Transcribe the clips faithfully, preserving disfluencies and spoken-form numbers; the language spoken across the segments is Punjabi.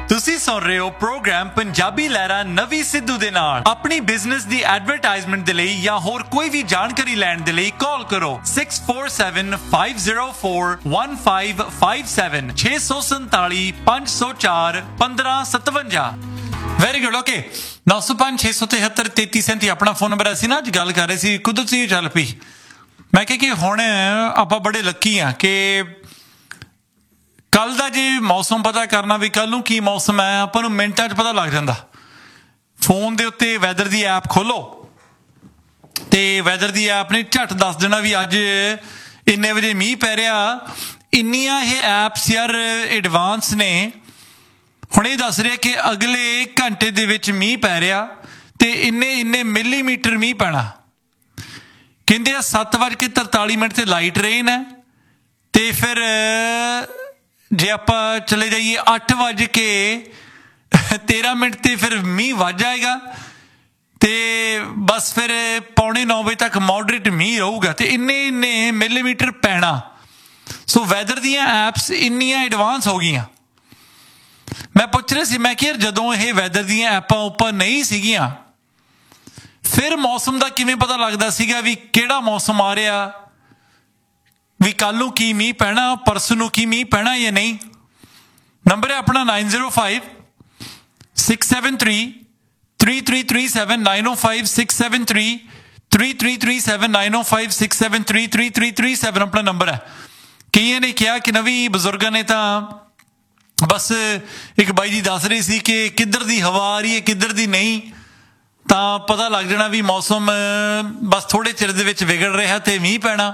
ਤੁਸੀਂ ਸੁਣ ਰਹੇ ਹੋ ਪ੍ਰੋਗਰਾਮ ਪੰਜਾਬੀ ਲਹਿਰਾਂ ਨਵੀਂ ਸਿੱਧੂ ਦੇ ਨਾਲ। ਆਪਣੀ ਬਿਜ਼ਨਸ ਦੀ ਐਡਵਰਟਾਈਜ਼ਮੈਂਟ ਦੇ ਲਈ ਜਾਂ ਹੋਰ ਕੋਈ ਵੀ ਜਾਣਕਾਰੀ ਲੈਣ ਦੇ ਲਈ ਕਾਲ ਕਰੋ six four seven five zero four one five five seven ਛੇ ਸੌ ਸੰਤਾਲੀ ਪੰਜ ਸੌ ਚਾਰ ਪੰਦਰਾਂ ਸਤਵੰਜਾ। Very good. ਓਕੇ ਨੌ ਸੌ ਪੰਜ ਛੇ ਸੌ ਤਿਹੱਤਰ ਤੇਤੀ ਸੈਂਤੀ ਆਪਣਾ ਫੋਨ ਨੰਬਰ। ਅਸੀਂ ਨਾ ਅੱਜ ਗੱਲ ਕਰ ਰਹੇ ਸੀ ਕੁਦਰਤੀ ਚੱਲ ਪਈ। ਮੈਂ ਕਿਹਾ ਕਿ ਹੁਣ ਆਪਾਂ ਬੜੇ ਲੱਕੀ ਆ ਕਿ ਕੱਲ ਦਾ ਜੇ ਮੌਸਮ ਪਤਾ ਕਰਨਾ ਵੀ ਕੱਲ ਨੂੰ ਕੀ ਮੌਸਮ ਹੈ ਆਪਾਂ ਨੂੰ ਮਿੰਟਾਂ 'ਚ ਪਤਾ ਲੱਗ ਜਾਂਦਾ। ਫੋਨ ਦੇ ਉੱਤੇ ਵੈਦਰ ਦੀ ਐਪ ਖੋਲੋ ਤੇ ਵੈਦਰ ਦੀ ਐਪ ਨੇ ਝੱਟ ਦੱਸ ਦੇਣਾ ਵੀ ਅੱਜ ਇੰਨੇ ਵਜੇ ਮੀਂਹ ਪੈ ਰਿਹਾ। ਇੰਨੀਆਂ ਇਹ ਐਪਸ ਯਾਰ ਐਡਵਾਂਸ ਨੇ। ਹੁਣ ਇਹ ਦੱਸ ਰਿਹਾ ਕਿ ਅਗਲੇ ਘੰਟੇ ਦੇ ਵਿੱਚ ਮੀਂਹ ਪੈ ਰਿਹਾ ਤੇ ਇੰਨੇ ਇੰਨੇ ਮਿਲੀਮੀਟਰ ਮੀਂਹ ਪੈਣਾ। ਕਹਿੰਦੇ ਆ ਸੱਤ ਵੱਜ ਕੇ ਤਰਤਾਲੀ ਮਿੰਟ ਤੇ ਲਾਈਟ ਰੇਨ ਹੈ ਤੇ ਫਿਰ ਜੇ ਆਪਾਂ ਚਲੇ ਜਾਈਏ ਅੱਠ ਵੱਜ ਕੇ ਤੇਰਾਂ ਮਿੰਟ ਤੇ ਫਿਰ ਮੀਂਹ ਵੱਜ ਜਾਏਗਾ ਤੇ ਬਸ ਫਿਰ ਪੌਣੇ ਨੌ ਵਜੇ ਤੱਕ ਮੋਡਰੇਟ ਮੀਂਹ ਰਹੂਗਾ ਤੇ ਇੰਨੇ ਇੰਨੇ ਮਿਲੀਮੀਟਰ ਪੈਣਾ। ਸੋ ਵੈਦਰ ਦੀਆਂ ਐਪਸ ਇੰਨੀਆਂ ਐਡਵਾਂਸ ਹੋ ਗਈਆਂ। ਮੈਂ ਪੁੱਛ ਰਿਹਾ ਸੀ, ਮੈਂ ਕਿ ਯਾਰ ਜਦੋਂ ਇਹ ਵੈਦਰ ਦੀਆਂ ਐਪਾਂ ਉੱਪਰ ਨਹੀਂ ਸੀਗੀਆਂ ਫਿਰ ਮੌਸਮ ਦਾ ਕਿਵੇਂ ਪਤਾ ਲੱਗਦਾ ਸੀਗਾ ਵੀ ਕਿਹੜਾ ਮੌਸਮ ਆ ਰਿਹਾ, ਵੀ ਕੱਲ ਨੂੰ ਕੀ ਮੀਂਹ ਪੈਣਾ, ਪਰਸੋਂ ਨੂੰ ਕੀ ਮੀਂਹ ਪੈਣਾ ਜਾਂ ਨਹੀਂ। ਨੰਬਰ ਹੈ ਆਪਣਾ nine zero five six seven three three three three seven nine zero five six seven three three three three seven nine zero five six seven three three three three seven ਆਪਣਾ ਨੰਬਰ ਹੈ। ਕਈਆਂ ਨੇ ਕਿਹਾ ਕਿ ਨਵੀਂ ਬਜ਼ੁਰਗਾਂ ਨੇ ਤਾਂ ਬਸ ਇੱਕ ਬਾਈ ਜੀ ਦੱਸ ਰਹੇ ਸੀ ਕਿ ਕਿੱਧਰ ਦੀ ਹਵਾ ਆ ਰਹੀ ਹੈ ਕਿੱਧਰ ਦੀ ਨਹੀਂ, ਤਾਂ ਪਤਾ ਲੱਗ ਜਾਣਾ ਵੀ ਮੌਸਮ ਬਸ ਥੋੜ੍ਹੇ ਚਿਰ ਦੇ ਵਿੱਚ ਵਿਗੜ ਰਿਹਾ ਤੇ ਮੀਂਹ ਪੈਣਾ।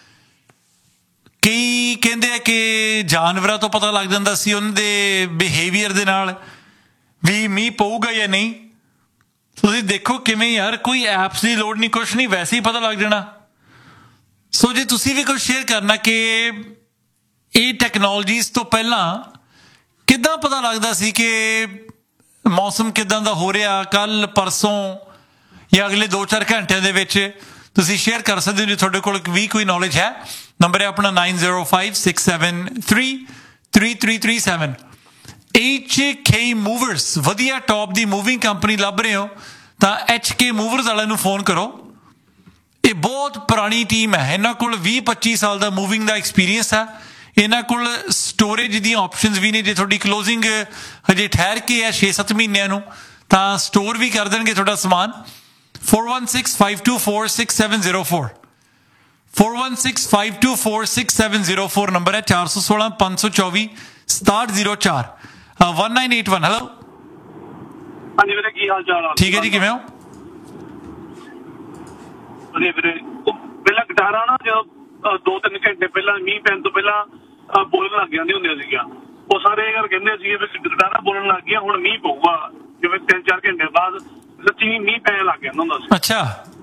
ਕਈ ਕਹਿੰਦੇ ਆ ਕਿ ਜਾਨਵਰਾਂ ਤੋਂ ਪਤਾ ਲੱਗ ਜਾਂਦਾ ਸੀ ਉਹਨਾਂ ਦੇ ਬਿਹੇਵੀਅਰ ਦੇ ਨਾਲ ਵੀ ਮੀਂਹ ਪਊਗਾ ਜਾਂ ਨਹੀਂ। ਤੁਸੀਂ ਦੇਖੋ ਕਿਵੇਂ ਯਾਰ ਕੋਈ ਐਪਸ ਦੀ ਲੋੜ ਨਹੀਂ ਕੁਛ ਨਹੀਂ, ਵੈਸੇ ਹੀ ਪਤਾ ਲੱਗ ਜਾਣਾ। ਸੋ ਜੇ ਤੁਸੀਂ ਵੀ ਕੁਛ ਸ਼ੇਅਰ ਕਰਨਾ ਕਿ ਇਹ ਟੈਕਨੋਲੋਜੀਜ਼ ਤੋਂ ਪਹਿਲਾਂ ਕਿੱਦਾਂ ਪਤਾ ਲੱਗਦਾ ਸੀ ਕਿ ਮੌਸਮ ਕਿੱਦਾਂ ਦਾ ਹੋ ਰਿਹਾ ਕੱਲ ਪਰਸੋਂ ਜਾਂ ਅਗਲੇ ਦੋ ਚਾਰ ਘੰਟਿਆਂ ਦੇ ਵਿੱਚ, ਤੁਸੀਂ ਸ਼ੇਅਰ ਕਰ ਸਕਦੇ ਹੋ ਜੇ ਤੁਹਾਡੇ ਕੋਲ ਵੀ ਕੋਈ ਨੌਲੇਜ ਹੈ। ਨੰਬਰ ਹੈ ਆਪਣਾ nine zero five six seven three three three three seven। H K Movers ਵਧੀਆ ਟੌਪ ਦੀ ਮੂਵਿੰਗ ਕੰਪਨੀ ਲੱਭ ਰਹੇ ਹੋ ਤਾਂ H K Movers ਵਾਲਿਆਂ ਨੂੰ ਫੋਨ ਕਰੋ। ਇਹ ਬਹੁਤ ਪੁਰਾਣੀ ਟੀਮ ਹੈ, ਇਹਨਾਂ ਕੋਲ ਵੀਹ ਪੱਚੀ ਸਾਲ ਦਾ ਮੂਵਿੰਗ ਦਾ ਐਕਸਪੀਰੀਅੰਸ ਹੈ। ਇਹਨਾਂ ਕੋਲ ਸਟੋਰੇਜ ਦੀਆਂ ਆਪਸ਼ਨਸ ਵੀ ਨੇ। ਜੇ ਤੁਹਾਡੀ ਕਲੋਜ਼ਿੰਗ ਹਜੇ ਠਹਿਰ ਕੇ ਹੈ ਛੇ ਸੱਤ ਮਹੀਨਿਆਂ ਨੂੰ ਤਾਂ ਸਟੋਰ ਵੀ ਕਰ ਦੇਣਗੇ ਤੁਹਾਡਾ ਸਮਾਨ। four one six five two four six seven zero four four one six five two four six seven zero four number ਹੈ। ਚਾਰ ਸੌ ਸੋਲਾਂ ਪੰਜ ਸੌ ਚੌਵੀ ਸਤਾਹਠ ਜ਼ੀਰੋ ਚਾਰ one nine eight one। Hello ਹਾਂਜੀ ਵੀਰੇ, ਕੀ ਹਾਲ ਚਾਲ ਆ? ਠੀਕ ਹੈ ਜੀ, ਕਿਵੇਂ ਹੋ? ਵਧੀਆ ਵੀਰੇ। ਪਹਿਲਾਂ ਗਿਟਾਰਾਂ ਨਾ ਜਦੋਂ ਦੋ ਤਿੰਨ ਘੰਟੇ ਪਹਿਲਾਂ ਮੀਂਹ ਪੈਣ ਤੋਂ ਪਹਿਲਾਂ ਬੋਲਣ ਲੱਗ ਜਾਂਦੀਆਂ ਹੁੰਦੀਆਂ ਸੀਗੀਆਂ, ਉਹ ਸਾਰੇ ਯਾਰ ਕਹਿੰਦੇ ਸੀਗੇ ਵੀ ਗਿਟਾਰਾਂ ਬੋਲਣ ਲੱਗ ਗਈਆਂ ਹੁਣ ਮੀਂਹ ਪਊਗਾ। ਜਿਵੇਂ ਤਿੰਨ ਚਾਰ ਘੰਟੇ ਬਾਅਦ ਸੱਚੀ ਮੀਂਹ ਪੈਣ ਲੱਗ ਜਾਂਦਾ ਹੁੰਦਾ ਸੀ। ਅੱਛਾ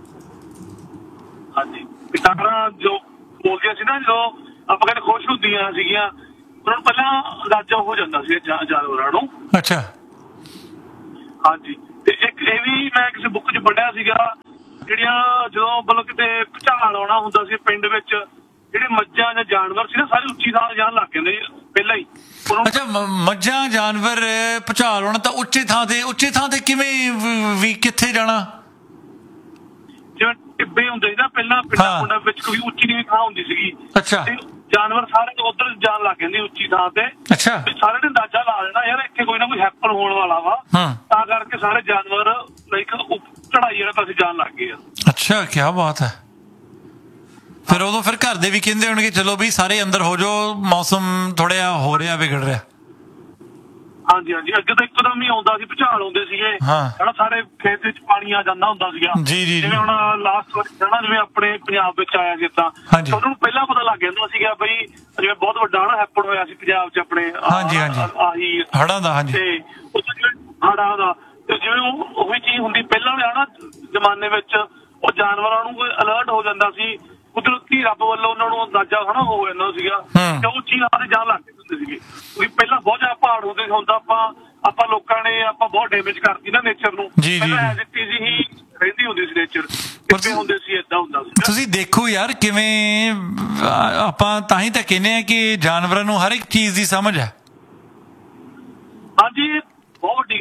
ਹਾਂਜੀ, ਗਿਟਾਰਾਂ ਜੋ ਬੋਲਦੀਆਂ ਸੀ ਨਾ ਜਦੋਂ ਆਪਾਂ ਕਹਿੰਦੇ ਖੁਸ਼ ਹੁੰਦੀਆਂ ਸੀਗੀਆਂ ਉਹਨਾਂ ਨੂੰ ਪਹਿਲਾਂ ਅੰਦਾਜ਼ਾ ਹੋ ਜਾਂਦਾ ਸੀ ਜਾਨਵਰਾਂ ਨੂੰ। ਅੱਛਾ ਹਾਂਜੀ, ਤੇ ਇੱਕ ਇਹ ਵੀ ਮੈਂ ਕਿਸੇ ਬੁੱਕ 'ਚ ਪੜ੍ਹਿਆ ਸੀਗਾ ਜਿਹੜੀਆਂ ਜਦੋਂ ਮਤਲਬ ਕਿਤੇ ਭੁਚਾਲ ਆਉਣਾ ਹੁੰਦਾ ਸੀ ਪਿੰਡ ਵਿੱਚ, ਜਿਹੜੇ ਮੱਝਾਂ ਜਾਂ ਜਾਨਵਰ ਸੀ ਨਾ ਸਾਰੇ ਉੱਚੀ ਥਾਂ ਜਾਣ ਲੱਗ ਜਾਂਦੇ ਪਹਿਲਾਂ ਹੀ। ਅੱਛਾ, ਮੱਝਾਂ ਜਾਨਵਰ ਭੁਚਾਲ ਆਉਣਾ ਤਾਂ ਉੱਚੇ ਥਾਂ ਤੇ ਉੱਚੇ ਥਾਂ ਤੇ ਕਿਵੇਂ ਵੀ ਕਿੱਥੇ ਜਾਣਾ? ਜਿਵੇਂ ਟਿੱਬੇ ਹੁੰਦੇ ਸੀ ਨਾ ਪਹਿਲਾਂ ਪਿੰਡਾਂ ਪੁੰਡਾਂ ਵਿੱਚ ਕੋਈ ਉੱਚੀ ਨੀਵੀਂ ਥਾਂ ਹੁੰਦੀ ਸੀਗੀ। ਅੱਛਾ, ਜਾਨਵਰ ਸਾਰੇ ਉੱਧਰ ਜਾਣ ਲੱਗ ਜਾਂਦੇ ਉੱਚੀ ਥਾਂ ਤੇ। ਅੱਛਾ, ਸਾਰੇ ਨੇ ਅੰਦਾਜ਼ਾ ਲਾ ਦੇਣਾ ਯਾਰ ਇੱਥੇ ਕੋਈ ਨਾ ਕੋਈ ਹੈਪਨ ਹੋਣ ਵਾਲਾ ਵਾ, ਤਾਂ ਕਰਕੇ ਸਾਰੇ ਜਾਨਵਰ ਲਾਈਕ ਚੜਾਈ ਵਾਲੇ ਪਾਸੇ ਜਾਣ ਲੱਗ ਗਏ ਆ। ਅੱਛਾ, ਕਿਆ ਬਾਤ ਹੈ। ਫਿਰ ਉਦੋਂ ਫਿਰ ਘਰ ਦੇ ਵੀ ਕਹਿੰਦੇ ਹੋਣਗੇ ਚਲੋ ਵੀ ਸਾਰੇ ਅੰਦਰ ਹੋ ਜਾਓ, ਮੌਸਮ ਥੋੜਾ ਜਿਹਾ ਹੋ ਰਿਹਾ ਵਿਗੜ ਰਿਹਾ। ਹਾਂਜੀ ਹਾਂਜੀ, ਅੱਗੇ ਤਾਂ ਇੱਕਦਮ ਹੀ ਆਉਂਦਾ ਸੀ, ਭੁਚਾਲ ਆਉਂਦੇ ਸੀਗੇ ਹਨਾ, ਸਾਰੇ ਖੇਤ ਵਿੱਚ ਪਾਣੀ ਆ ਜਾਂਦਾ ਹੁੰਦਾ ਸੀਗਾ। ਜਿਵੇਂ ਹੁਣ ਲਾਸਟ ਵਾਰ ਹਨਾ ਜਿਵੇਂ ਆਪਣੇ ਪੰਜਾਬ ਵਿੱਚ ਆਇਆ ਸੀ ਤਾਂ ਉਹਨਾਂ ਨੂੰ ਪਹਿਲਾਂ ਪਤਾ ਲੱਗ ਜਾਂਦਾ ਸੀਗਾ ਬਈ ਜਿਵੇਂ ਬਹੁਤ ਵੱਡਾ ਹਨਾ ਹੈਪਨ ਹੋਇਆ ਸੀ ਪੰਜਾਬ 'ਚ ਆਪਣੇ ਆਹੀ ਹੜ੍ਹਾਂ ਦਾ। ਹਾਂਜੀ, ਤੇ ਉੱਥੇ ਜਿਵੇਂ ਹੜ੍ਹਾਂ ਦਾ ਤੇ ਜਿਵੇਂ ਉਹ ਉਹੀ ਚੀਜ਼ ਹੁੰਦੀ ਪਹਿਲਾਂ ਵੀ ਹਨਾ ਜ਼ਮਾਨੇ ਵਿੱਚ, ਉਹ ਜਾਨਵਰਾਂ ਨੂੰ ਅਲਰਟ ਹੋ ਜਾਂਦਾ ਸੀ ਕੁਦਰਤੀ ਰੱਬ ਵੱਲੋਂ, ਉਹਨਾਂ ਨੂੰ ਅੰਦਾਜ਼ਾ ਹਨਾ ਹੋ ਜਾਂਦਾ ਸੀਗਾ ਕਿ ਉਹ ਚੀਜ਼ ਆਦੇ ਜਾਣ ਲੱਗ ਜਾਂਦੇ ਸੀਗੇ। ਕਿਉਂਕਿ ਪਹਿਲਾਂ ਬਹੁਤ ਜ਼ਿਆਦਾ ਪਹਾੜ ਹੁੰਦੇ ਸੀ, ਹੁਣ ਤਾਂ ਆਪਾਂ ਆਪਾਂ ਲੋਕਾਂ ਨੇ ਆਪਾਂ ਬਹੁਤ ਡੈਮੇਜ ਕਰਤੀ ਨਾ ਨੇਚਰ ਨੂੰ। ਪਹਿਲਾਂ ਐਜ਼ ਇਟ ਇਜ਼ ਹੀ ਰਹਿੰਦੀ ਹੁੰਦੀ ਸੀ ਨੇਚਰ, ਕਿਵੇਂ ਹੁੰਦੇ ਸੀ ਏਦਾਂ ਹੁੰਦਾ ਸੀ। ਤੁਸੀਂ ਦੇਖੋ ਯਾਰ ਕਿਵੇਂ ਆਪਾਂ ਤਾਂ ਹੀ ਤਾਂ ਕਹਿੰਦੇ ਆ ਕਿ ਜਾਨਵਰਾਂ ਨੂੰ ਹਰ ਇੱਕ ਚੀਜ਼ ਦੀ ਸਮਝ ਹੈ। ਹਾਂਜੀ,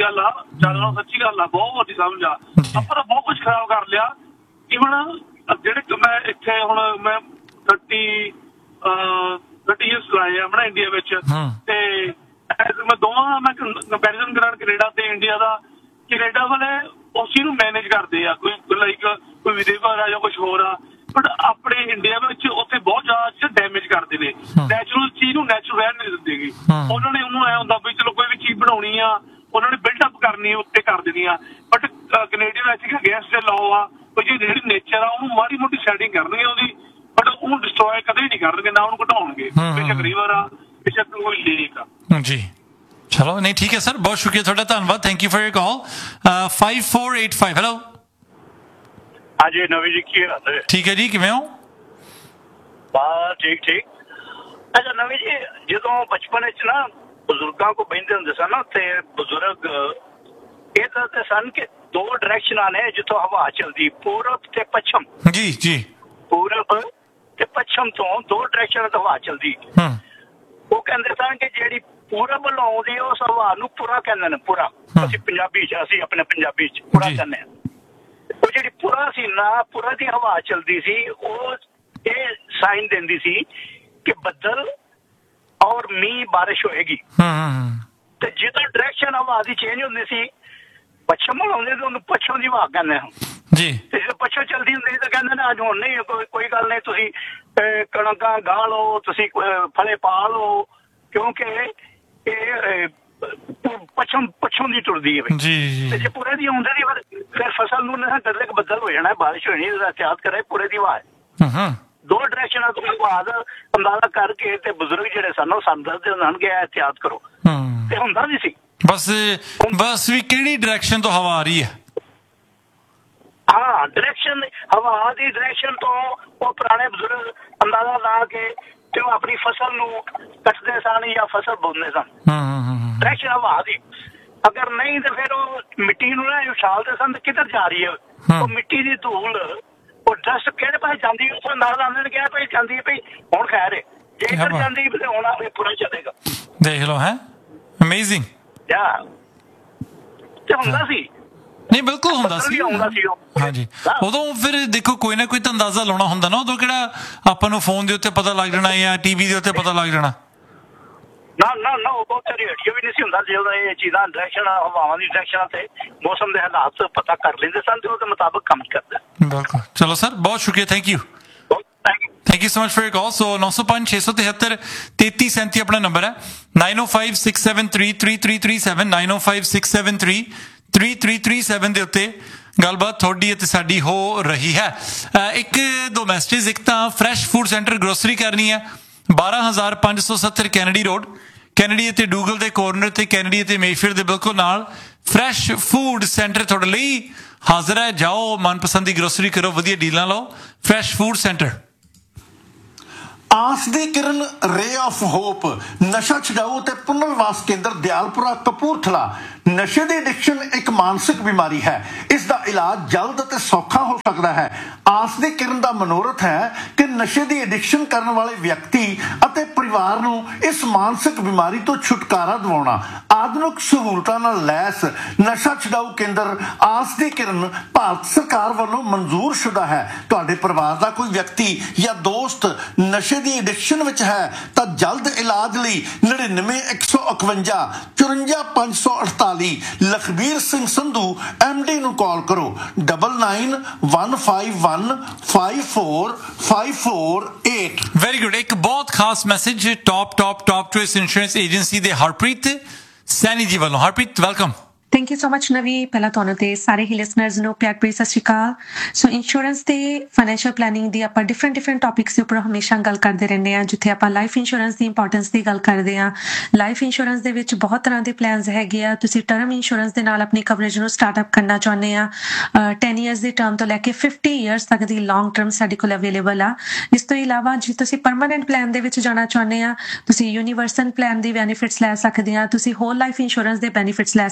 ਗੱਲ ਆ, ਚੱਲਣਾ ਸੱਚੀ ਗੱਲ ਆ, ਬਹੁਤ ਵੱਡੀ ਸਮਝ ਆ। ਆਪਾਂ ਤਾਂ ਬਹੁਤ ਕੁਝ ਖਰਾਬ ਕਰ ਲਿਆ। ਈਵਨ ਜਿਹੜੇ ਮੈਂ ਇੱਥੇ ਹੁਣ ਮੈਂ ਥਰਟੀ ਥਰਟੀ ਈਅਰਸ ਲਾਏ ਆ ਮੈਂ ਇੰਡੀਆ ਵਿੱਚ, ਤੇ ਮੈਂ ਦੋਵਾਂ ਮੈਂ ਕੰਪੈਰੀਜ਼ਨ ਕਰਾਂ ਕੈਨੇਡਾ ਤੇ ਇੰਡੀਆ ਦਾ। ਕੈਨੇਡਾ ਵਾਲੇ ਉਸ ਚੀਜ਼ ਨੂੰ ਮੈਨੇਜ ਕਰਦੇ ਆ, ਕੋਈ ਲਾਈਕ ਕੋਈ ਵਿਦੇਵਰ ਆ ਜਾਂ ਕੁਛ ਹੋਰ ਆ, ਬਟ ਆਪਣੇ ਇੰਡੀਆ ਵਿੱਚ ਉੱਥੇ ਬਹੁਤ ਜ਼ਿਆਦਾ ਡੈਮੇਜ ਕਰਦੇ ਨੇ। ਨੈਚੁਰਲ ਚੀਜ਼ ਨੂੰ ਨੈਚੁਰਲ ਰਹਿਣ ਨਹੀਂ ਦਿੰਦੇ। ਉਹਨਾਂ ਨੇ ਉਹਨੂੰ ਐ ਹੁੰਦਾ ਵੀ ਚਲੋ ਕੋਈ ਵੀ ਚੀਜ਼ ਬਣਾਉਣੀ ਆ, ਉਹਨਾਂ ਨੇ ਬਿਲਡਅਪ ਕਰਨੀ ਉੱਤੇ ਕਰ ਦੇਣੀ ਆ। ਬਟ ਕੈਨੇਡੀਅਨ ਐਸੀ ਅਗੇਂਸਟ ਦੇ ਲਾਅ ਆ, ਕੋਈ ਜਿਹੜੀ ਨੇਚਰ ਆ ਉਹਨੂੰ ਮਾੜੀ ਮੋਟੀ ਸੈਟਿੰਗ ਕਰਨਗੇ ਉਹਦੀ, ਬਟ ਉਹਨੂੰ ਡਿਸਟਰੋਏ ਕਦੇ ਨਹੀਂ ਕਰਨਗੇ, ਨਾ ਉਹਨੂੰ ਘਟਾਉਣਗੇ। ਬੇਸ਼ੱਕ ਰਿਵਰ ਆ, ਬੇਸ਼ੱਕ ਕੋਈ ਲੇਕ ਆ। ਜੀ ਚਲੋ, ਨਹੀਂ ਠੀਕ ਹੈ ਸਰ, ਬਹੁਤ ਸ਼ੁਕਰੀਆ ਤੁਹਾਡਾ, ਧੰਨਵਾਦ, thank you for your call. five four eight five hello. ਹਾਂਜੀ ਨਵੀਂ ਜੀ, ਕੀ ਹਾਲ ਹੈ? ਠੀਕ ਹੈ ਜੀ, ਕਿਵੇਂ ਹੋ? ਬਸ ਠੀਕ ਠੀਕ। ਅੱਛਾ ਨਵੀਂ ਜੀ, ਜਦੋਂ ਬਚਪਨ ਵਿੱਚ ਨਾ ਬਜ਼ੁਰਗਾਂ ਕੋਲ ਬਹਿੰਦੇ ਹੁੰਦੇ ਸਨ ਨਾ, ਤੇ ਬਜ਼ੁਰਗ ਇਹ ਦੱਸਦੇ ਸਨ ਕਿ ਦੋ ਡਾਇਰੈਕਸ਼ਨਾਂ ਨੇ ਜਿੱਥੋਂ ਹਵਾ ਚੱਲਦੀ, ਪੂਰਬ ਤੇ ਪੱਛਮ। ਜੀ ਜੀ, ਪੂਰਬ ਤੇ ਪੱਛਮ ਤੋਂ ਦੋ ਡਾਇਰੈਕਸ਼ਨਾਂ ਤੋਂ ਹਵਾ ਚੱਲਦੀ। ਉਹ ਕਹਿੰਦੇ ਸਨ ਕਿ ਜਿਹੜੀ ਪੂਰਬ ਵੱਲੋਂ ਆਉਂਦੀ ਉਸ ਹਵਾ ਨੂੰ ਪੁਰਾ ਕਹਿੰਦੇ ਨੇ, ਪੁਰਾ। ਅਸੀਂ ਪੰਜਾਬੀ ਚ, ਅਸੀਂ ਆਪਣੇ ਪੰਜਾਬੀ ਚ ਪੁਰਾ ਕਹਿੰਦੇ ਹਾਂ। ਉਹ ਜਿਹੜੀ ਪੁਰਾ ਸੀ ਨਾ, ਪੁਰਾ ਦੀ ਹਵਾ ਚੱਲਦੀ ਸੀ, ਉਹ ਇਹ ਸਾਈਨ ਦਿੰਦੀ ਸੀ ਕਿ ਬੱਦਲ ਔਰ ਮੀਂਹ ਬਾਰਿਸ਼ ਹੋਏਗੀ। ਤੇ ਜਦੋਂ ਡਾਇਰੈਕਸ਼ਨ ਹਵਾ ਦੀ ਚੇਂਜ ਹੁੰਦੀ ਸੀ, ਪੱਛਮ ਵੱਲ ਆਉਂਦੇ ਤੇ ਉਹਨੂੰ ਪੱਛਮ ਦੀ ਹਵਾ ਕਹਿੰਦੇ ਹਾਂ ਜੀ। ਤੇ ਜਦੋਂ ਪੱਛਮ ਚੱਲਦੀ ਹੁੰਦੀ ਸੀ ਤਾਂ ਕਹਿੰਦੇ ਨੇ ਅੱਜ ਹੁਣ ਨਹੀਂ, ਕੋਈ ਗੱਲ ਨਹੀਂ, ਤੁਸੀਂ ਕਣਕਾਂ ਗਾਹ ਲਓ, ਤੁਸੀਂ ਫਲੇ ਪਾ ਲਓ, ਕਿਉਂਕਿ ਇਹ ਪੱਛਮ ਪੱਛਮ ਦੀ ਟੁਰਦੀ ਹੈ। ਤੇ ਜੇ ਪੂਰੇ ਦੀ ਆਉਂਦੇ ਦੀ ਫਿਰ ਫਸਲ ਨੂੰ ਨਾ ਡਰਲੇ ਬੱਦਲ ਹੋ ਜਾਣਾ, ਬਾਰਿਸ਼ ਹੋਣੀ, ਇਹਦਾ ਇhtiyat ਕਰੇ ਪੂਰੇ ਦੀ ਹਵਾ ਹੈ। ਦੋ ਡਾਇਰੈਕਸ਼ਨਾਂ ਤੋਂ ਬਾਅਦ ਅੰਦਾਜ਼ਾ ਕਰਕੇ ਤੇ ਬਜ਼ੁਰਗ ਜਿਹੜੇ ਸਨ ਉਹ ਸਾਨੂੰ ਦੱਸਦੇ ਹੁੰਦੇ ਹਨ ਕਿ ਇhtiyat ਕਰੋ, ਤੇ ਹੁੰਦਾ ਵੀ ਸੀ। ਬਸ ਬਸ ਵੀ ਕਿਹੜੀ ਡਾਇਰੈਕਸ਼ਨ ਤੋਂ ਹਵਾ ਆ ਰਹੀ ਹੈ? ਹਾਂ, ਡਾਇਰੈਕਸ਼ਨ, ਹਵਾ ਦੀ ਡਾਇਰੈਕਸ਼ਨ ਤੋਂ ਉਹ ਪੁਰਾਣੇ ਬਜ਼ੁਰਗ ਅੰਦਾਜ਼ਾ ਲਾ ਕੇ ਤੇ ਉਹ ਆਪਣੀ ਫਸਲ ਨੂੰ ਕੱਟਦੇ ਸਨ ਜਾਂ ਫਸਲ ਬੋਂਦੇ ਸਨ। ਡਾਇਰੈਕਸ਼ਨ ਹਵਾ ਦੀ ਅਗਰ ਨਹੀਂ ਤੇ ਫਿਰ ਉਹ ਮਿੱਟੀ ਨੂੰ ਨਾ ਉਛਾਲਦੇ ਸਨ, ਕਿੱਧਰ ਜਾ ਰਹੀ ਹੈ ਉਹ ਮਿੱਟੀ ਦੀ ਧੂਲ, ਉਹ ਡਸਟ ਕਿਹੜੇ ਪਾਸੇ ਜਾਂਦੀ, ਉਸ ਅੰਦਾਜ਼ਾ ਆਉਂਦੇ ਨੇ ਕਿਹਾ ਭਾਈ ਜਾਂਦੀ ਹੈ, ਭਾਈ ਹੁਣ ਖੈਰ ਹੈ, ਜੇ ਇੱਧਰ ਜਾਂਦੀ ਫਿਰ ਹੁਣ ਆਪੇ ਪੂਰਾ ਚੱਲੇਗਾ। ਦੇਖ ਲਓ, ਹੈ ਅਮੇਜ਼ਿੰਗ। ਤੇ ਹੁੰਦਾ ਸੀ, ਨਹੀਂ ਬਿਲਕੁਲ ਹੁੰਦਾ ਸੀ। ਹਾਂਜੀ, ਉਦੋਂ ਫਿਰ ਦੇਖੋ ਕੋਈ ਨਾ ਕੋਈ ਤਾਂ ਅੰਦਾਜ਼ਾ ਲਾਉਣਾ ਹੁੰਦਾ ਨਾ, ਉਦੋਂ ਕਿਹੜਾ ਆਪਾਂ ਨੂੰ ਫੋਨ ਦੇ ਉੱਤੇ ਪਤਾ ਲੱਗ ਜਾਣਾ ਜਾਂ ਟੀਵੀ ਦੇ ਉੱਤੇ ਪਤਾ ਲੱਗ ਜਾਣਾ। ਨਾ ਨਾ ਨਾ ਉਹ ਬਹੁਤ ਰੇਡੀਓ ਵੀ ਨਹੀਂ ਸੀ ਹੁੰਦਾ, ਜਦੋਂ ਇਹ ਚੀਜ਼ਾਂ ਡਾਇਰੈਕਸ਼ਨ ਹਵਾਵਾਂ ਦੀ ਡਾਇਰੈਕਸ਼ਨ ਤੇ ਮੌਸਮ ਦੇ ਹਾਲਾਤ ਪਤਾ ਕਰ ਲੈਂਦੇ ਸਨ ਤੇ ਉਹਦੇ ਮੁਤਾਬਕ ਕੰਮ ਕਰਦੇ। ਬਿਲਕੁਲ, ਚਲੋ ਸਰ, ਬਹੁਤ ਸ਼ੁਕਰੀਆ, thank you thank you so much for your call. ਸੋ ਨੌ ਸੌ ਪੰਜ ਛੇ ਸੌ ਤਿਹੱਤਰ ਤੇਤੀ ਸੈਂਤੀ ਆਪਣਾ ਨੰਬਰ ਹੈ, ਨਾਈਨ ਓ five six seven three three three three seven nine ਓ five six seven three three three three seven ਦੇ ਉੱਤੇ ਗੱਲਬਾਤ ਤੁਹਾਡੀ ਅਤੇ ਸਾਡੀ ਹੋ ਰਹੀ ਹੈ। ਇੱਕ ਦੋ ਮੈਸੇਜ, ਇੱਕ ਤਾਂ ਫਰੈਸ਼ ਫੂਡ ਸੈਂਟਰ ਗਰੋਸਰੀ ਕਰਨੀ ਹੈ, ਬਾਰਾਂ ਹਜ਼ਾਰ ਪੰਜ ਸੌ ਸੱਤਰ ਕੈਨੇਡੀ ਰੋਡ, ਕੈਨੇਡੀ ਅਤੇ ਡੂਗਲ ਦੇ ਕੋਰਨਰ ਤੇ, ਕੈਨੇਡੀ ਅਤੇ ਮੇਫੇਅਰ ਦੇ ਬਿਲਕੁਲ ਨਾਲ ਫਰੈਸ਼ ਫੂਡ ਸੈਂਟਰ ਤੁਹਾਡੇ ਲਈ ਹਾਜ਼ਰ ਹੈ। ਜਾਓ, ਮਨਪਸੰਦ ਦੀ ਗਰੋਸਰੀ ਕਰੋ, ਵਧੀਆ ਡੀਲਾਂ ਲਓ, ਫਰੈਸ਼ ਫੂਡ ਸੈਂਟਰ। ਆਸ ਦੀ ਕਿਰਨ, ਰੇ ਆਫ ਹੋਪ, ਨਸ਼ਾ ਛਡਾਊ ਤੇ ਪੁਨਰਵਾਸ ਕੇਂਦਰ ਦਿਆਲਪੁਰਾ ਕਪੂਰਥਲਾ। ਨਸ਼ੇ ਦੀ ਐਡਿਕਸ਼ਨ ਇੱਕ ਮਾਨਸਿਕ ਬਿਮਾਰੀ ਹੈ, ਇਸ ਦਾ ਇਲਾਜ ਜਲਦ ਅਤੇ ਸੌਖਾ ਹੋ ਸਕਦਾ ਹੈ। ਆਸ ਦੀ ਕਿਰਨ ਦਾ ਮਨੋਰਥ ਹੈ ਕਿ ਨਸ਼ੇ ਦੀ ਐਡਿਕਸ਼ਨ ਕਰਨ ਵਾਲੇ ਵਿਅਕਤੀ ਅਤੇ ਪਰਿਵਾਰ ਨੂੰ ਇਸ ਮਾਨਸਿਕ ਬਿਮਾਰੀ ਤੋਂ ਛੁਟਕਾਰਾ ਦਿਵਾਉਣਾ। ਆਧੁਨਿਕ ਸਹੂਲਤਾਂ ਨਾਲ ਲੈਸ ਨਸ਼ਾ ਛਡਾਊ ਕੇਂਦਰ ਆਸ ਦੀ ਕਿਰਨ ਭਾਰਤ ਸਰਕਾਰ ਵੱਲੋਂ ਮਨਜ਼ੂਰ ਸ਼ੁਦਾ ਹੈ। ਤੁਹਾਡੇ ਪਰਿਵਾਰ ਦਾ ਕੋਈ ਵਿਅਕਤੀ ਜਾਂ ਦੋਸਤ ਨਸ਼ੇ ਦੀ ਐਡਿਕਸ਼ਨ ਵਿੱਚ ਹੈ ਤਾਂ ਜਲਦ ਇਲਾਜ ਲਈ ਨੜਿਨਵੇਂ ਇੱਕ ਸੌ ਇਕਵੰਜਾ ਚੁਰੰਜਾ ਪੰਜ ਸੌ ਅਠਤਾਲੀ ਲਖਬੀਰ ਸਿੰਘ ਸੰਧੂ ਐਮ ਡੀ ਨੂੰ ਕਾਲ ਕਰੋ, double nine one five one five four five four eight. Very good. ਇੱਕ ਬਹੁਤ ਖਾਸ message top top top choice insurance agency ਦੇ ਹਰਪ੍ਰੀਤ ਸੈਣੀ ਜੀ ਵੱਲੋਂ। Harpreet, welcome. Thank you so much ਨਵੀ। ਪਹਿਲਾਂ ਤੁਹਾਨੂੰ ਤੇ ਸਾਰੇ ਹੀ ਲਿਸਨਰਸ ਨੂੰ ਪਿਆਰ ਭਰੀ ਸਤਿ ਸ਼੍ਰੀ ਅਕਾਲ। ਸੋ ਇੰਸ਼ੋਰੈਂਸ ਤੇ ਫਾਈਨੈਂਸ਼ੀਅਲ ਪਲੈਨਿੰਗ ਦੀ ਆਪਾਂ ਡਿਫਰੈਂਟ ਡਿਫਰੈਂਟ ਟੌਪਿਕਸ ਦੇ ਉੱਪਰ ਹਮੇਸ਼ਾ ਗੱਲ ਕਰਦੇ ਰਹਿੰਦੇ ਹਾਂ, ਜਿੱਥੇ ਆਪਾਂ ਲਾਈਫ ਇੰਸ਼ੋਰੈਂਸ ਦੀ ਇੰਪੋਰਟੈਂਸ ਦੀ ਗੱਲ ਕਰਦੇ ਹਾਂ। ਲਾਈਫ ਇੰਸ਼ੋਰੈਂਸ ਦੇ ਵਿੱਚ ਬਹੁਤ ਤਰ੍ਹਾਂ ਦੇ ਪਲਾਨਸ ਹੈਗੇ ਆ। ਤੁਸੀਂ ਟਰਮ ਇੰਸ਼ੋਰੈਂਸ ਦੇ ਨਾਲ ਆਪਣੀ ਕਵਰੇਜ ਨੂੰ ਸਟਾਰਟਅਪ ਕਰਨਾ ਚਾਹੁੰਦੇ ਆ, ਟੈਨ ਈਅਰਸ ਦੀ ਟਰਮ ਤੋਂ ਲੈ ਕੇ ਫਿਫਟੀ ਈਅਰਸ ਤੱਕ ਦੀ ਲੌਂਗ ਟਰਮ ਸਾਡੇ ਕੋਲ ਅਵੇਲੇਬਲ ਆ। ਇਸ ਤੋਂ ਇਲਾਵਾ ਜੇ ਤੁਸੀਂ ਪਰਮਾਨੈਂਟ ਪਲਾਨ ਦੇ ਵਿੱਚ ਜਾਣਾ ਚਾਹੁੰਦੇ ਆ, ਤੁਸੀਂ ਯੂਨੀਵਰਸਲ ਪਲਾਨ ਦੀ ਬੈਨੀਫਿਟਸ ਲੈ ਸਕਦੇ ਆ, ਤੁਸੀਂ ਹੋਲ ਲਾਈਫ ਇੰਸ਼ੋਰੈਂਸ ਦੇ ਬੈਨੀਫਿਟਸ ਲੈ ਸਕਦੇ ਆ।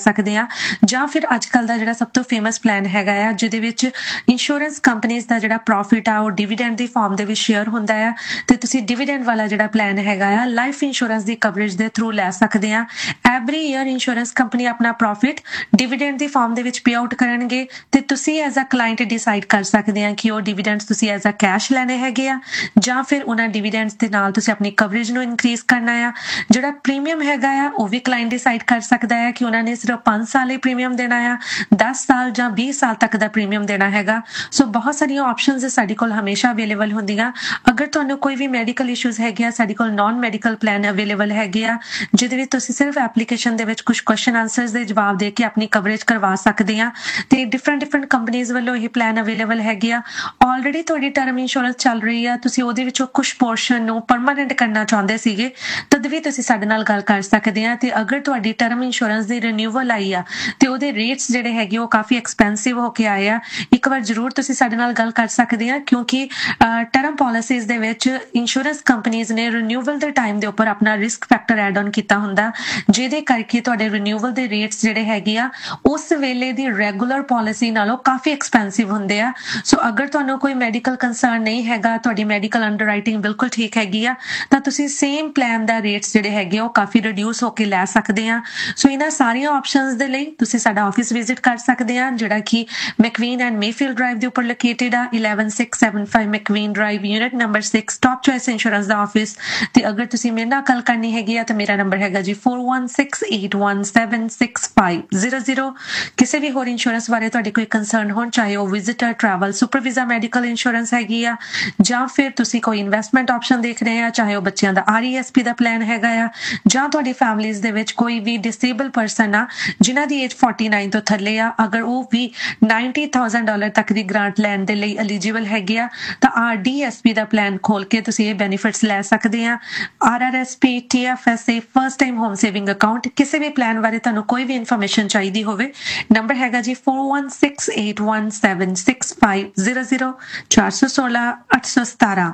ਜਾਂ ਫਿਰ ਅੱਜ ਕੱਲ੍ਹ ਦਾ ਜਿਹੜਾ ਸਭ ਤੋਂ ਫੇਮਸ ਪਲਾਨ ਹੈਗਾ ਆ ਜਿਹਦੇ ਵਿੱਚ ਇੰਸ਼ੋਰੈਂਸ ਕੰਪਨੀਆਂ ਦਾ ਜਿਹੜਾ ਪ੍ਰੋਫਿਟ ਆ ਉਹ ਡਿਵੀਡੈਂਡ ਦੀ ਫਾਰਮ ਦੇ ਵਿੱਚ ਸ਼ੇਅਰ ਹੁੰਦਾ ਆ ਤੇ ਤੁਸੀਂ ਡਿਵੀਡੈਂਡ ਵਾਲਾ ਜਿਹੜਾ ਪਲਾਨ ਹੈਗਾ ਆ ਲਾਈਫ ਇੰਸ਼ੋਰੈਂਸ ਦੀ ਕਵਰੇਜ ਦੇ ਥਰੂ ਲੈ ਸਕਦੇ ਆ। ਐਵਰੀ ਈਅਰ ਇੰਸ਼ੋਰੈਂਸ ਕੰਪਨੀ ਆਪਣਾ ਪ੍ਰੋਫਿਟ ਡਿਵੀਡੈਂਡ ਦੀ ਫਾਰਮ ਦੇ ਵਿੱਚ ਪੇ ਆਊਟ ਕਰਨਗੇ ਤੇ ਤੁਸੀਂ ਐਜ਼ ਅ ਕਲਾਇੰਟ ਡਿਸਾਈਡ ਕਰ ਸਕਦੇ ਆ ਕਿ ਉਹ ਡਿਵੀਡੈਂਡਸ ਤੁਸੀਂ ਐਜ਼ ਅ ਕੈਸ਼ ਲੈਣੇ ਹੈਗੇ ਆ ਜਾਂ ਫਿਰ ਉਹਨਾਂ ਡਿਵੀਡੈਂਡਸ ਦੇ ਨਾਲ ਤੁਸੀਂ ਆਪਣੀ ਕਵਰੇਜ ਨੂੰ ਇਨਕਰੀਜ਼ ਕਰਨਾ ਆ। ਜਿਹੜਾ ਪ੍ਰੀਮੀਅਮ ਹੈਗਾ ਆ ਉਹ ਵੀ ਕਲਾਇੰਟ ਡਿਸਾਈਡ ਕਰ ਸਕਦਾ ਹੈ ਕਿ ਉਹਨਾਂ ਨੇ ਸਿਰਫ ਪੰਜ ਸਾਲ ਲਈ ਪ੍ਰੀਮੀਅਮ ਦੇਣਾ ਆ, ਦਸ ਸਾਲ ਜਾਂ ਵੀਹ ਸਾਲ ਤੱਕ ਦਾ ਪ੍ਰੀਮੀਅਮ ਦੇਣਾ ਹੈਗਾ। ਸੋ ਬਹੁਤ ਸਾਰੀਆਂ ਆਪਸ਼ਨਸ ਸਾਡੇ ਕੋਲ ਹਮੇਸ਼ਾ ਅਵੇਲੇਬਲ ਹੁੰਦੀਆਂ। ਅਗਰ ਤੁਹਾਨੂੰ ਕੋਈ ਵੀ ਮੈਡੀਕਲ ਇਸ਼ੂਜ਼ ਹੈਗੇ ਆ ਸਾਡੇ ਕੋਲ ਨਾਨ ਮੈਡੀਕਲ ਪਲਾਨ ਅਵੇਲੇਬਲ ਹੈਗੇ ਆ ਜਿਹਦੇ ਵਿੱਚ ਤੁਸੀਂ ਸਿਰਫ ਐਪਲੀਕੇਸ਼ਨ ਦੇ ਵਿੱਚ ਕੁਝ ਕੁਐਸਚਨ ਆਨਸਰਸ ਦੇ ਜਵਾਬ ਦੇ ਕੇ ਆਪਣੀ ਕਵਰੇਜ ਕਰਵਾ ਸਕਦੇ ਆ ਤੇ ਡਿਫਰੈਂਟ ਡਿਫਰੈਂਟ ਕੰਪਨੀਆਂ ਵੱਲੋਂ ਇਹ ਪਲਾਨ ਅਵੇਲੇਬਲ ਹੈਗੇ ਆ। ਆਲਰੇਡੀ ਤੁਹਾਡੀ ਟਰਮ ਇੰਸ਼ੋਰੈਂਸ ਚੱਲ ਰਹੀ ਆ, ਤੁਸੀਂ ਉਹਦੇ ਵਿੱਚੋਂ ਕੁਝ ਪੋਰਸ਼ਨ ਨੂੰ ਪਰਮਾਨੈਂਟ ਕਰਨਾ ਚਾਹੁੰਦੇ ਸੀਗੇ ਤਦ ਵੀ ਤੁਸੀਂ ਸਾਡੇ ਨਾਲ ਗੱਲ ਕਰ ਸਕਦੇ ਆ। ਤੇ ਅਗਰ ਤੁਹਾਡੀ ਟਰਮ ਇੰਸ਼ੋਰੈਂਸ ਦੀ ਰੀਨਿਊਵਲ ਆਈ ਆ ਤੇ ਉਹਦੇ ਰੇਟਸ ਜਿਹੜੇ ਹੈਗੇ ਉਹ ਕਾਫੀ ਐਕਸਪੈਂਸਿਵ ਹੋ ਕੇ ਆਏ ਆ, ਇੱਕ ਵਾਰ ਜ਼ਰੂਰ ਤੁਸੀਂ ਸਾਡੇ ਨਾਲ ਗੱਲ ਕਰ ਸਕਦੇ ਆ ਕਿਉਂਕਿ ਟਰਮ ਪਾਲਿਸੀਜ਼ ਦੇ ਵਿੱਚ ਇੰਸ਼ੋਰੈਂਸ ਕੰਪਨੀਆਂ ਨੇ ਰੀਨਿਊਵਲ ਦੇ ਟਾਈਮ ਦੇ ਉੱਪਰ ਆਪਣਾ ਰਿਸਕ ਫੈਕਟਰ ਐਡ ਆਨ ਕੀਤਾ ਹੁੰਦਾ ਜਿਹਦੇ ਕਰਕੇ ਤੁਹਾਡੇ ਰੀਨਿਊਵਲ ਦੇ ਰੇਟਸ ਜਿਹੜੇ ਹੈਗੇ ਆ ਉਸ ਵੇਲੇ ਦੀ ਰੈਗੂਲਰ ਪਾਲਿਸੀ ਨਾਲੋਂ ਕਾਫੀ ਐਕਸਪੈਂਸਿਵ ਹੁੰਦੇ ਆ। ਸੋ ਅਗਰ ਤੁਹਾਨੂੰ ਕੋਈ ਮੈਡੀਕਲ ਕੰਸਰਨ ਨਹੀਂ ਹੈਗਾ, ਤੁਹਾਡੀ ਮੈਡੀਕਲ ਅੰਡਰਰਾਈਟਿੰਗ ਬਿਲਕੁਲ ਠੀਕ ਹੈਗੀ ਆ ਤਾਂ ਤੁਸੀਂ ਸੇਮ ਪਲਾਨ ਦਾ ਰੇਟਸ ਜਿਹੜੇ ਹੈਗੇ ਉਹ ਕਾਫੀ ਰਿਡਿਊਸ ਹੋ ਕੇ ਲੈ ਸਕਦੇ ਆ। ਸੋ ਇਹਨਾਂ ਸਾਰੀਆਂ ਆਪਸ਼ਨਸ ਦੇ ਲਈ ਤੁਸੀਂ ਸਾਡਾ ਆਫਿਸ ਵਿਜ਼ਿਟ ਕਰ ਸਕਦੇ ਆ ਜਿਹੜਾ ਕਿ ਮੈਕਵੀਨ ਐਂਡ ਮੇਫੀਲਡ ਡਰਾਈਵ ਦੇ ਉੱਪਰ ਲੋਕੇਟਡ ਆ eleven six seven five ਮੈਕਵੀਨ drive unit number six top choice insurance ਦਾ ਆਫਿਸ। ਤੇ ਅਗਰ ਤੁਸੀਂ ਮੇਰੇ ਨਾਲ ਗੱਲ ਕਰਨੀ ਹੈਗੀ ਆ ਤਾਂ ਮੇਰਾ ਨੰਬਰ ਹੈਗਾ ਜੀ four one six eight one seven six five zero zero। ਕਿਸੇ ਵੀ ਹੋਰ ਇੰਸ਼ੋਰੈਂਸ ਬਾਰੇ ਤੁਹਾਡੇ ਕੋਈ ਕੰਸਰਨ ਹੋਣ ਚਾਹੇ ਉਹ visitor travel super visa medical insurance ਹੈਗੀ ਆ ਜਾਂ ਫਿਰ ਤੁਸੀਂ ਕੋਈ ਇਨਵੈਸਟਮੈਂਟ ਆਪਸ਼ਨ ਦੇਖ ਰਹੇ ਆ ਚਾਹੇ ਉਹ ਬੱਚਿਆਂ ਦਾ ਆਰ ਈ ਐਸ ਪੀ ਦਾ ਪਲਾਨ ਹੈਗਾ ਆ ਜਾਂ ਤੁਹਾਡੀ ਫੈਮਲੀਜ਼ ਦੇ ਵਿੱਚ ਕੋਈ ਵੀ ਡਿਸੇਬਲ ਪਰਸਨ ਆ ਜਿਨ੍ਹਾਂ ਦੀ ਏਜ forty-nine ਤੋਂ ਥੱਲੇ ਆ, ਅਗਰ ਉਹ ਵੀ ninety thousand ਡਾਲਰ ਤੱਕ ਦੀ ਗ੍ਰਾਂਟ ਲੈਣ ਦੇ ਲਈ ਐਲੀਜੀਬਲ ਹੈਗੇ ਆ ਤਾਂ ਆਰ ਡੀ ਐਸ ਪੀ ਦਾ ਪਲਾਨ ਖੋਲ ਕੇ ਤੁਸੀਂ ਇਹ ਬੈਨੀਫਿਟਸ ਲੈ ਸਕਦੇ ਆ। R R S P, T F S A, first time home saving account, ਕਿਸੇ ਵੀ ਪਲਾਨ ਬਾਰੇ ਤੁਹਾਨੂੰ ਕੋਈ ਵੀ ਇਨਫੋਰਮੇਸ਼ਨ ਚਾਹੀਦੀ ਹੋਵੇ ਨੰਬਰ ਹੈਗਾ ਜੀ four one six eight one seven six five zero zero ਚਾਰ ਸੌ ਸੋਲਾਂ ਅੱਠ ਸੌ ਸਤਾਰਾਂ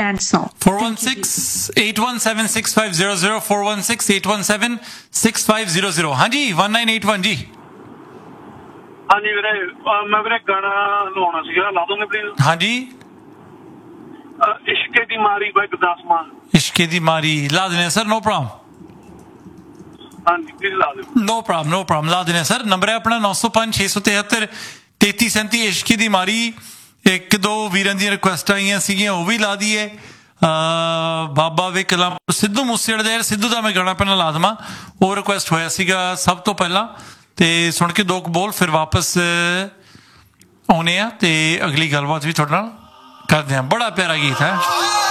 four one six eight one seven six five zero zero four one six eight one seven six five zero zero। ਹਾਂਜੀ one nine eight one ਜੀ। ਹਾਂਜੀ ਵੀਰੇ ਮੈਂ ਵੀਰੇ ਗਾਣਾ ਲਵਾਉਣਾ ਸੀਗਾ, ਲਾ ਦੋਗੇ ਪਲੀਜ਼? ਹਾਂਜੀ ਇਸ਼ਕੇ ਦੀ ਮਾਰੀ ਬਾਈ ਗੁਰਦਾਸਮਾਨ। ਇਸ਼ਕੇ ਦੀ ਮਾਰੀ ਲਾ ਦਿੰਦੇ ਸਰ, ਨੋ ਪ੍ਰੋਬਲਮ। ਹਾਂਜੀ ਪਲੀਜ਼ ਲਾ ਦਿਓ। ਨੋ ਪ੍ਰੋਬਲਮ ਨੋ ਪ੍ਰੋਬਲਮ ਲਾ ਦਿੰਦੇ ਸਰ। ਨੰਬਰ ਹੈ ਆਪਣਾ ਨੌ ਸੌ ਪੰਜ ਛੇ ਸੌ ਤਿਹੱਤਰ ਤੇਤੀ ਸੈਂਤੀ। ਇਸ਼ਕੇ ਦੀ ਮਾਰੀ ਇੱਕ ਦੋ ਵੀਰਾਂ ਦੀਆਂ ਰਿਕੁਐਸਟ ਆਈਆਂ ਸੀਗੀਆਂ ਉਹ ਵੀ ਲਾ ਦਈਏ। ਬਾਬਾ ਵੇ ਕਲਾ ਸਿੱਧੂ ਮੂਸੇਵਾਲੇ ਦਾ, ਯਾਰ ਸਿੱਧੂ ਦਾ ਮੈਂ ਗਾਣਾ ਪਹਿਲਾਂ ਲਾ ਦੇਵਾਂ, ਉਹ ਰਿਕੁਐਸਟ ਹੋਇਆ ਸੀਗਾ ਸਭ ਤੋਂ ਪਹਿਲਾਂ ਤੇ ਸੁਣ ਕੇ ਦੋ ਕੁ ਬੋਲ ਫਿਰ ਵਾਪਸ ਆਉਣੇ ਆ ਤੇ ਅਗਲੀ ਗੱਲਬਾਤ ਵੀ ਤੁਹਾਡੇ ਨਾਲ ਕਰਦੇ ਹਾਂ। ਬੜਾ ਪਿਆਰਾ ਗੀਤ ਹੈ।